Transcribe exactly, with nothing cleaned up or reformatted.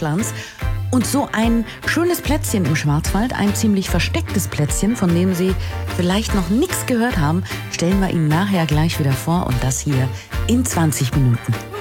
Deutschlands. Und so ein schönes Plätzchen im Schwarzwald, ein ziemlich verstecktes Plätzchen, von dem Sie vielleicht noch nichts gehört haben, stellen wir Ihnen nachher gleich wieder vor und das hier in zwanzig Minuten.